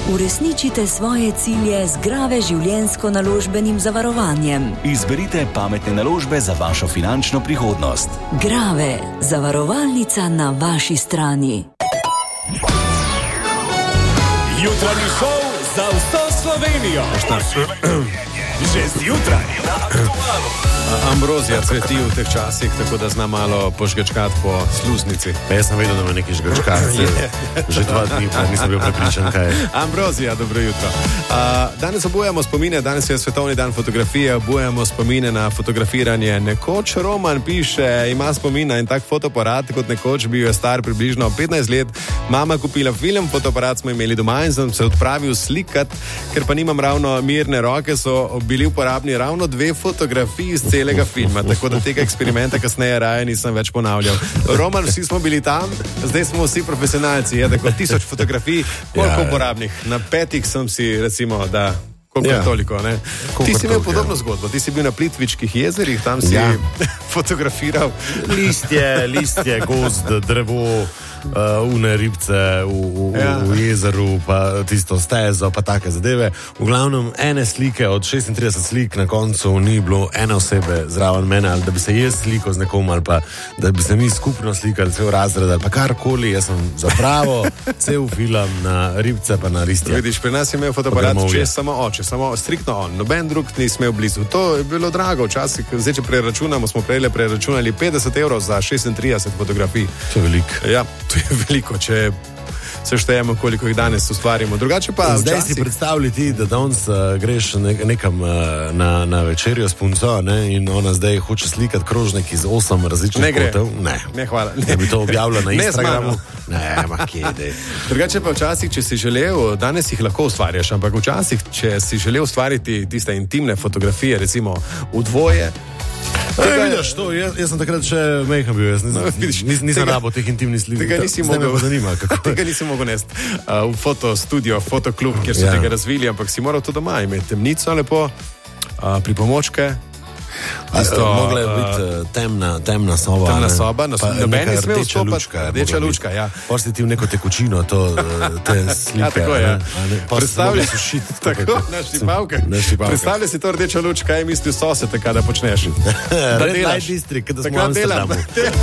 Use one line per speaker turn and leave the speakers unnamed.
Uresničite svoje cilje z Grave življenjsko-naložbenim zavarovanjem.
Izberite pametne naložbe za vašo finančno prihodnost.
Grave, zavarovalnica na vaši strani.
Jutranji šov za vso Slovenijo. Že zjutraj.
Ambrozija cveti v teh časih, tako da zna malo požgečkati po sluznici.
Jaz sem vedel, da ima neki žgečkati. Že 2 dni, pa nisem bil prepričan, kaj je.
Ambrozija, dobro jutro. Danes obujamo spomine, danes je svetovni dan fotografije, obujamo spomine na fotografiranje. Nekoč Roman piše, ima spomin na en tak fotoaparat, kot nekoč bil je star približno 15 let. Mama kupila film, fotoaparat smo imeli doma in sem se odpravil slikat, ker pa nimam ravno mirne roke, so bili uporabni ravno 2 fotografiji iz celega filma, tako da tega eksperimenta kasneje raje nisem več ponavljal. Roman, vsi smo bili tam, zdaj smo vsi profesionalci, je tako 1000 fotografij, koliko uporabnih. Na 5 sem si, recimo, da koliko toliko, ne? Ti si imel podobno zgodbo, ti si bil na Plitvičkih jezerih, tam si fotografiral.
Listje, gozd, drevo, une ribce v jezeru, pa tisto stezo, pa take zadeve. V glavnem, ene slike od 36 slik na koncu ni bilo ene osebe zraven mene, ali da bi se jaz slikal z nekom, ali pa da bi se mi skupno slikali, cel razred, ali pa karkoli. Jaz sem zapravo cel film na ribce, pa na listje.
Vidiš, pri nas je imel fotoaparat čez samo oče, samo striktno on, noben drug ni smel blizu. To je bilo drago včasih, zdaj če preračunamo, smo prejle preračunali 50 € za 36 fotografij.
To je veliko.
Ja, to je veliko, če se štejemo, koliko jih danes ustvarimo. Drugače pa
zdaj si predstavljati, da danes greš nekam na večerjo s punco, ne, in ona zdaj hoče slikati krožnik iz 8 različnih kotov.
Ne, hvala.
Ne bi to objavila na Instagramu. Ne, kje.
Drugače pa včasih, če si želel, danes jih lahko ustvarjaš, ampak včasih, če si želel ustvariti tiste intimne fotografije, recimo v dvoje,
Vidiš to, jaz sem takrat še mejhan bil, nisem rabo teh intimnih slik.
Tega nisi mogel nesti v fotostudio, fotoklub, kjer so tega razvili, ampak si moral to doma imeti temnico lepo, pripomočke.
Mogla je biti temna soba.
Temna soba, noben je smel vstopati. Rdeča lučka, ja.
Potem ti v neko tekočino te slike.
Ja, tako je.
Predstavljaj si šit.
Tako, naštipavke. Predstavljaj si to rdeča luč, kaj je mislil sosed, kaj da počneš.
Red Light District, kada smo v Amsterdamu.